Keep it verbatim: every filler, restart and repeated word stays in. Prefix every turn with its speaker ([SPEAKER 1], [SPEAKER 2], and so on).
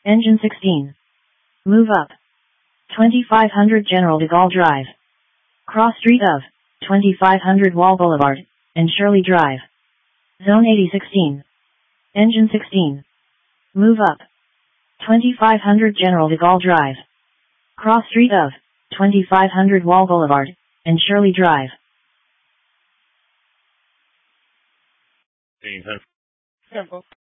[SPEAKER 1] Engine sixteen. Move up. twenty-five hundred General de Gaulle Drive. Cross street of twenty-five hundred Wall Boulevard and Shirley Drive. Zone eighty sixteen. Engine sixteen. Move up. twenty-five hundred General de Gaulle Drive. Cross street of twenty-five hundred Wall Boulevard and Shirley Drive.
[SPEAKER 2] Simple.